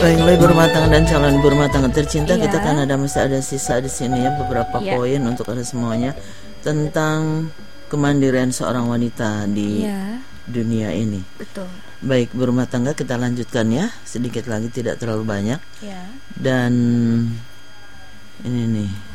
Baiklah ibu rumah tangga dan calon ibu rumah tangga tercinta, Iya. kita kan masih ada sisa di sini ya beberapa Iya. poin untuk ada semuanya tentang kemandirian seorang wanita di Iya, dunia ini. betul. Baik ibu rumah tangga, kita lanjutkan ya, sedikit lagi, tidak terlalu banyak. Ya. Dan ini nih,